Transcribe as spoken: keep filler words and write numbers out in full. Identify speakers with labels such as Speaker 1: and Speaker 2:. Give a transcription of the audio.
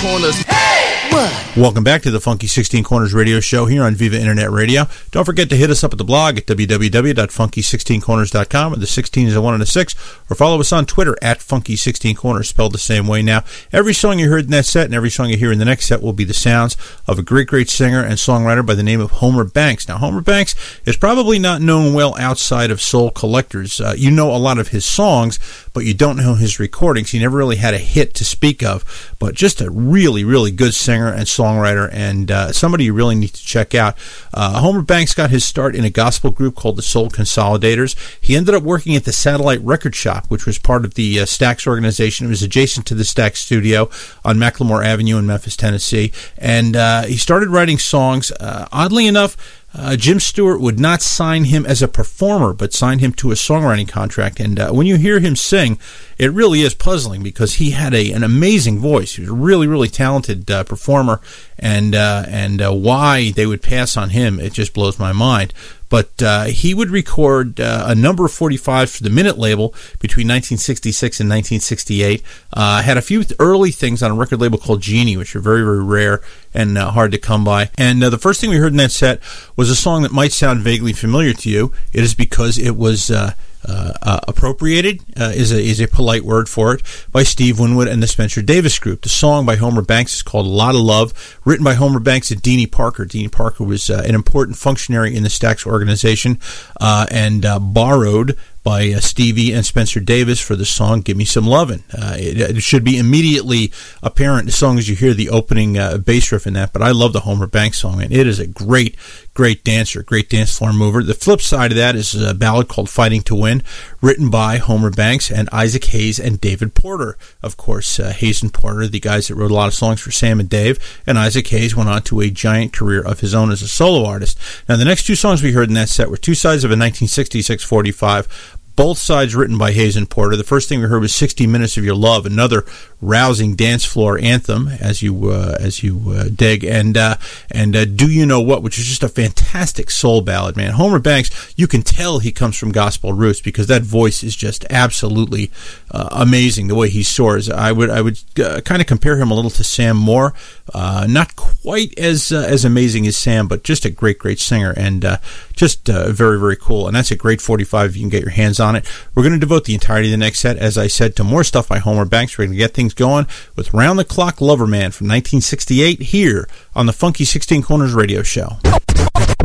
Speaker 1: Corners. Hey! What?
Speaker 2: Welcome back to the Funky sixteen Corners radio show here on Viva Internet Radio. Don't forget to hit us up at the blog at w w w dot funky sixteen corners dot com, and the sixteen is a one and a six, or follow us on Twitter at funky sixteen corners, spelled the same way. Now, every song you heard in that set and every song you hear in the next set will be the sounds of a great, great singer and songwriter by the name of Homer Banks. Now, Homer Banks is probably not known well outside of soul collectors. Uh, you know a lot of his songs, but you don't know his recordings. He never really had a hit to speak of, but just a really, really good singer and songwriter, and uh, somebody you really need to check out. Uh, Homer Banks got his start in a gospel group called the Soul Consolidators. He ended up working at the Satellite Record Shop, which was part of the uh, Stax organization. It was adjacent to the Stax studio on Macklemore Avenue in Memphis, Tennessee, and uh, he started writing songs. Uh, oddly enough, Uh, Jim Stewart would not sign him as a performer, but signed him to a songwriting contract. And uh, when you hear him sing, it really is puzzling because he had a an amazing voice. He was a really, really talented uh, performer, and uh, and uh, why they would pass on him, it just blows my mind. But uh, he would record uh, a number of forty-fives for the Minute label between nineteen sixty-six and nineteen sixty-eight. Uh, had a few early things on a record label called Genie, which are very, very rare and uh, hard to come by. And uh, the first thing we heard in that set was a song that might sound vaguely familiar to you. It is because it was uh, uh, uh, appropriated, uh, is a is a polite word for it, by Steve Winwood and the Spencer Davis Group. The song by Homer Banks is called A Lot of Love, written by Homer Banks and Deanie Parker. Deanie Parker was uh, an important functionary in the Stax organization, uh, and uh, borrowed by uh, Stevie and Spencer Davis for the song Give Me Some Lovin'. Uh, it, it should be immediately apparent as long as you hear the opening uh, bass riff in that, but I love the Homer Banks song, and it is a great, great dancer, great dance floor mover. The flip side of that is a ballad called Fighting to Win, written by Homer Banks and Isaac Hayes and David Porter. Of course, uh, Hayes and Porter, the guys that wrote a lot of songs for Sam and Dave, and Isaac Hayes went on to a giant career of his own as a solo artist. Now, the next two songs we heard in that set were two sides of a nineteen sixty-six forty-five, both sides written by Hayes and Porter. The first thing we heard was sixty minutes of Your Love, another rousing dance floor anthem, as you uh, as you uh, dig, and uh, and uh, Do You Know What, which is just a fantastic soul ballad, man. Homer Banks, you can tell he comes from gospel roots because that voice is just absolutely uh, amazing. The way he soars, I would I would uh, kind of compare him a little to Sam Moore. Uh, not quite as uh, as amazing as Sam, but just a great great singer, and uh, just uh, very very cool. And that's a great forty-five if you can get your hands on it. We're going to devote the entirety of the next set, as I said, to more stuff by Homer Banks. We're going to get things going with Round the Clock Lover Man from nineteen sixty-eight here on the Funky sixteen Corners radio show.